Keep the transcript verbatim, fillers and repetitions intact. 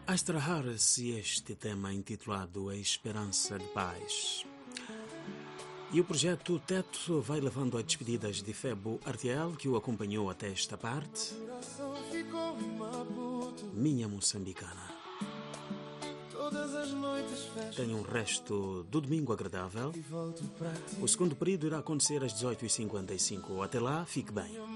Astra Harris e este tema intitulado A Esperança de Paz. E o projeto Teto vai levando a despedidas de Febo Artiel, que o acompanhou até esta parte. Minha moçambicana. Tenha um resto do domingo agradável. O segundo período irá acontecer às dezoito e cinquenta e cinco. Até lá, fique bem.